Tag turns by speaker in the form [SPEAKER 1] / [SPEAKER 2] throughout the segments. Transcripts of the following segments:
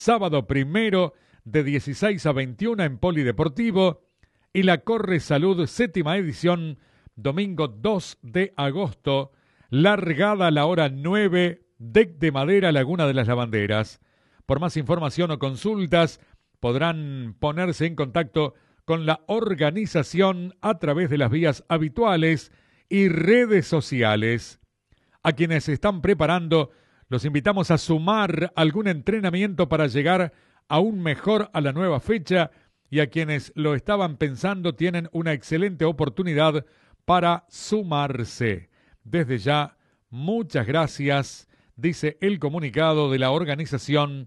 [SPEAKER 1] sábado 1 de 16 a 21 en Polideportivo, y la Corre Salud 7ª edición, domingo 2 de agosto, largada a la hora 9, deck de madera, Laguna de las Lavanderas. Por más información o consultas, podrán ponerse en contacto con la organización a través de las vías habituales y redes sociales. A quienes se están preparando, los invitamos a sumar algún entrenamiento para llegar aún mejor a la nueva fecha, y a quienes lo estaban pensando tienen una excelente oportunidad para sumarse. Desde ya, muchas gracias, dice el comunicado de la organización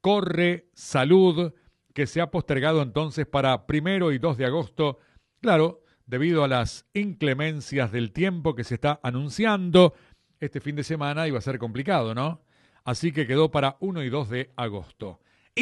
[SPEAKER 1] Corre Salud, que se ha postergado entonces para 1 y 2 de agosto, claro, debido a las inclemencias del tiempo que se está anunciando. Este fin de semana iba a ser complicado, ¿no? Así que quedó para 1 y 2 de agosto.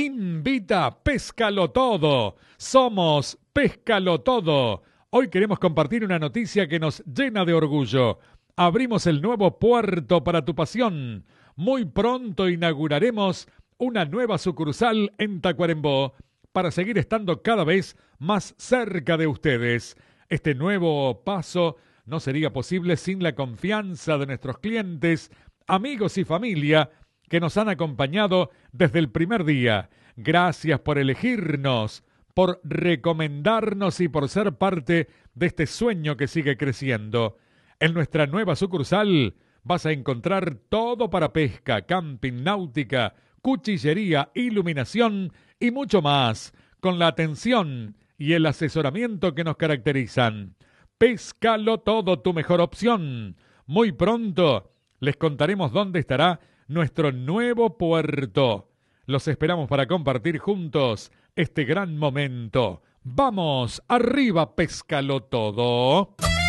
[SPEAKER 1] Invita Péscalo Todo. Somos Péscalo Todo. Hoy queremos compartir una noticia que nos llena de orgullo. Abrimos el nuevo puerto para tu pasión. Muy pronto inauguraremos una nueva sucursal en Tacuarembó para seguir estando cada vez más cerca de ustedes. Este nuevo paso no sería posible sin la confianza de nuestros clientes, amigos y familia que nos han acompañado desde el primer día. Gracias por elegirnos, por recomendarnos y por ser parte de este sueño que sigue creciendo. En nuestra nueva sucursal vas a encontrar todo para pesca, camping, náutica, cuchillería, iluminación y mucho más, con la atención y el asesoramiento que nos caracterizan. Péscalo Todo, tu mejor opción. Muy pronto les contaremos dónde estará nuestro nuevo puerto. Los esperamos para compartir juntos este gran momento. ¡Vamos! ¡Arriba, Péscalo Todo!